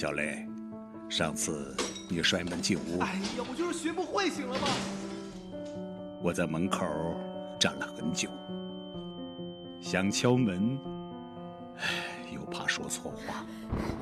小雷，上次你摔门进屋， 哎呀，我就是学不会，醒了吗？ 我在门口站了很久，想敲门，又怕说错话。